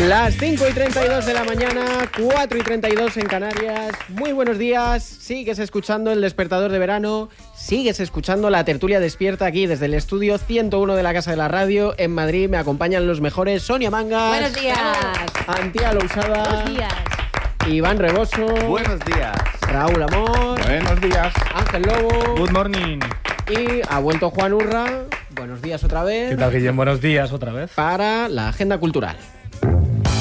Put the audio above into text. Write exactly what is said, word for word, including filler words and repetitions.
Las cinco y treinta y dos de la mañana, cuatro y treinta y dos en Canarias. Muy buenos días, sigues escuchando El Despertador de Verano, sigues escuchando La Tertulia Despierta aquí desde el estudio ciento uno de la Casa de la Radio en Madrid. Me acompañan los mejores: Sonia Mangas. Buenos días. Antía Lousada. Buenos días. Iván Reboso. Buenos días. Raúl Amor. Buenos días. Ángel Lobo. Good morning. Y ha vuelto Juan Urra. Buenos días otra vez. ¿Qué tal, Guillem? Buenos días otra vez. Para la agenda cultural.